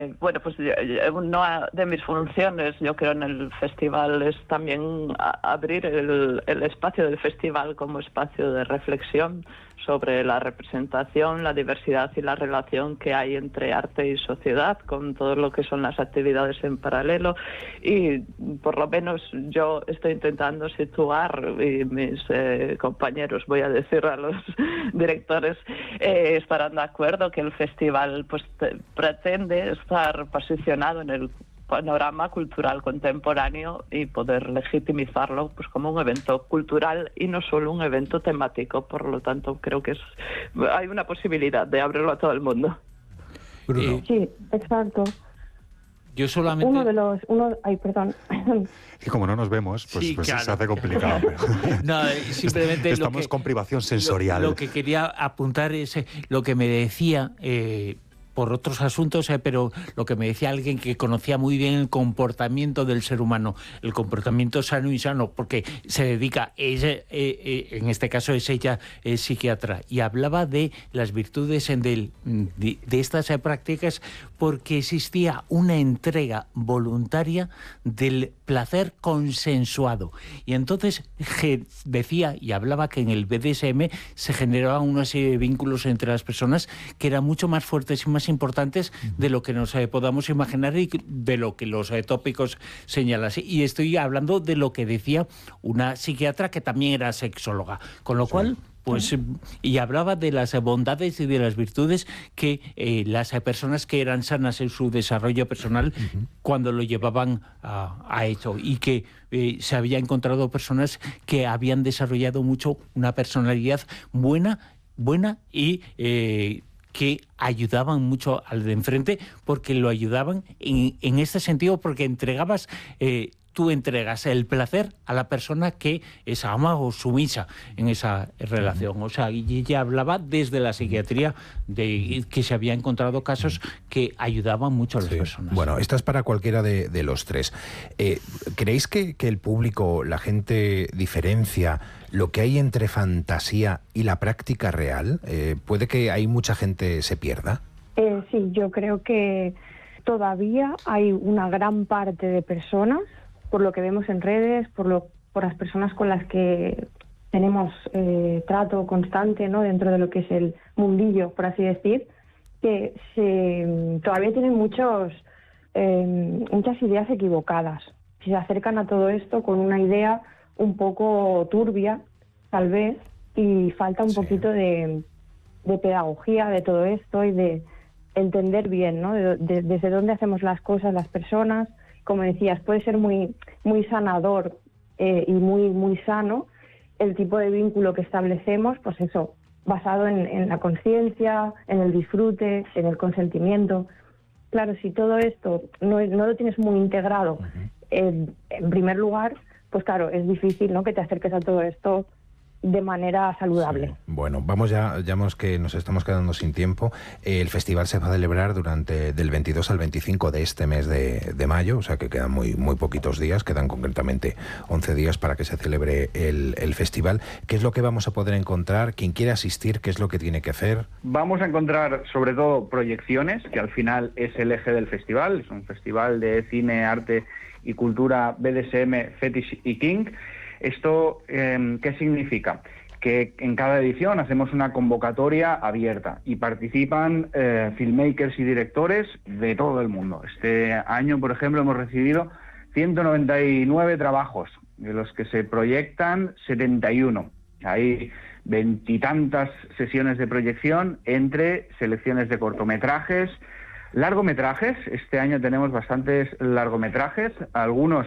Bueno, pues una de mis funciones, yo creo, en el festival es también abrir el espacio del festival como espacio de reflexión sobre la representación, la diversidad y la relación que hay entre arte y sociedad, con todo lo que son las actividades en paralelo. Y por lo menos yo estoy intentando situar, y mis compañeros, voy a decir a los directores, estarán de acuerdo, que el festival pues pretende estar posicionado en el panorama cultural contemporáneo y poder legitimizarlo pues como un evento cultural y no solo un evento temático. Por lo tanto, creo que hay una posibilidad de abrirlo a todo el mundo. Sí, exacto. Yo solamente... Ay, perdón. Y como no nos vemos, pues, Sí, claro. se hace complicado. No, simplemente estamos con privación sensorial. Lo que quería apuntar es lo que me decía... por otros asuntos, pero lo que me decía alguien que conocía muy bien el comportamiento del ser humano, el comportamiento sano y insano, porque se dedica, en este caso es ella, es psiquiatra, y hablaba de las virtudes de estas prácticas, porque existía una entrega voluntaria del placer consensuado. Y entonces decía y hablaba que en el BDSM se generaban una serie de vínculos entre las personas que eran mucho más fuertes y más importantes de lo que nos podamos imaginar y de lo que los tópicos señalan. Y estoy hablando de lo que decía una psiquiatra que también era sexóloga, con lo cual... Pues, y hablaba de las bondades y de las virtudes que las personas que eran sanas en su desarrollo personal cuando lo llevaban a eso, y que se había encontrado personas que habían desarrollado mucho una personalidad buena y que ayudaban mucho al de enfrente, porque lo ayudaban en este sentido, porque entregabas... tú entregas el placer a la persona que es ama o sumisa en esa relación. O sea, y ella hablaba desde la psiquiatría de que se había encontrado casos que ayudaban mucho a las personas. Bueno, esta es para cualquiera de los tres. ¿Creéis que el público, la gente, diferencia lo que hay entre fantasía y la práctica real? ¿Puede que hay mucha gente se pierda? Sí, yo creo que todavía hay una gran parte de personas, por lo que vemos en redes, por las personas con las que tenemos trato constante, ¿no?, dentro de lo que es el mundillo, por así decir, que todavía tienen muchas ideas equivocadas. Se acercan a todo esto con una idea un poco turbia, tal vez, y falta un poquito de pedagogía de todo esto y de entender bien, ¿no?, desde dónde hacemos las cosas las personas. Como decías, puede ser muy, muy sanador y muy, muy sano el tipo de vínculo que establecemos, pues eso, basado en la conciencia, en el disfrute, en el consentimiento. Claro, si todo esto no lo tienes muy integrado, en primer lugar, pues claro, es difícil, ¿no?, que te acerques a todo esto de manera saludable. Sí. Bueno, vamos ya vemos que nos estamos quedando sin tiempo. El festival se va a celebrar del 22 al 25 de este mes de mayo, o sea que quedan muy, muy poquitos días, quedan concretamente 11 días para que se celebre el festival. ¿Qué es lo que vamos a poder encontrar? Quien quiere asistir, ¿qué es lo que tiene que hacer? Vamos a encontrar sobre todo proyecciones, que al final es el eje del festival. Es un festival de cine, arte y cultura BDSM, Fetish y Kink. ¿Esto qué significa? Que en cada edición hacemos una convocatoria abierta y participan filmmakers y directores de todo el mundo. Este año, por ejemplo, hemos recibido 199 trabajos, de los que se proyectan 71. Hay 20 y tantas sesiones de proyección entre selecciones de cortometrajes, largometrajes. Este año tenemos bastantes largometrajes, algunos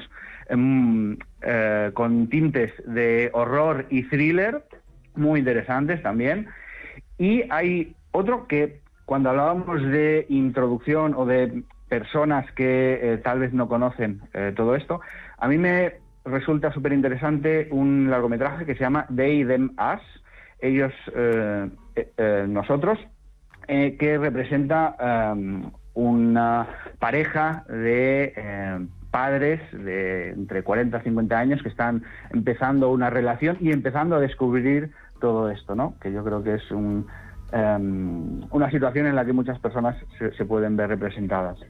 con tintes de horror y thriller, muy interesantes también. Y hay otro que, cuando hablábamos de introducción o de personas que tal vez no conocen todo esto, a mí me resulta súper interesante un largometraje que se llama They, Them, Us, ellos, nosotros, que representa una pareja de padres de entre 40 y 50 años que están empezando una relación y empezando a descubrir todo esto, ¿no? Que yo creo que es una situación en la que muchas personas se pueden ver representadas.